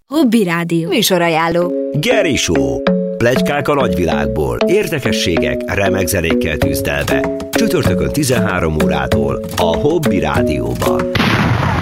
Hobby Rádió. Műsorajánló. Geri Show. Pletykák a nagyvilágból, érdekességek, remek zenékkel tűzdelve. Csütörtökön 13 órától a Hobby Rádióban.